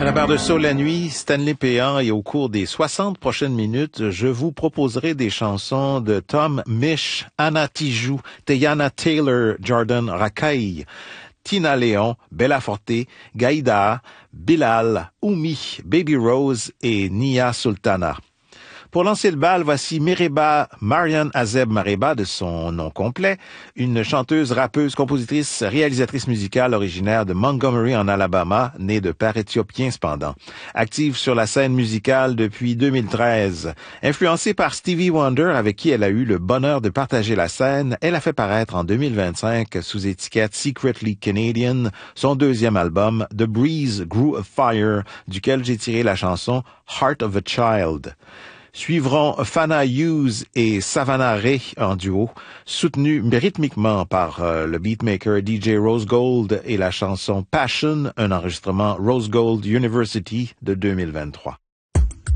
À la barre de Soul la nuit, Stanley Péan, et au cours des 60 prochaines minutes, je vous proposerai des chansons de Tom Misch, Anna Tijoux, Teyana Taylor, Jordan Rakei, Tina Léon, Bella Forte, Gaïda, Bilal, Oumi, Baby Rose et Nia Sultana. Pour lancer le bal, voici Mereba Marian Azeb Mareba, de son nom complet, une chanteuse, rappeuse, compositrice, réalisatrice musicale originaire de Montgomery en Alabama, née de père éthiopien cependant. Active sur la scène musicale depuis 2013. Influencée par Stevie Wonder, avec qui elle a eu le bonheur de partager la scène, elle a fait paraître en 2025, sous étiquette Secretly Canadian, son deuxième album, The Breeze Grew a Fire, duquel j'ai tiré la chanson Heart of a Child. Suivront Fana Hughes et Savannah Ray en duo, soutenus rythmiquement par le beatmaker DJ Rose Gold et la chanson Passion, un enregistrement Rose Gold University de 2023.